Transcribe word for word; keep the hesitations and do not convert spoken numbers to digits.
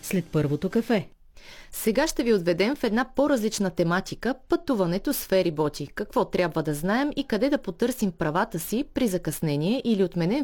след първото кафе. Сега ще ви отведем в една по-различна тематика – пътуването с фериботи. Какво трябва да знаем и къде да потърсим правата си при закъснение или отменен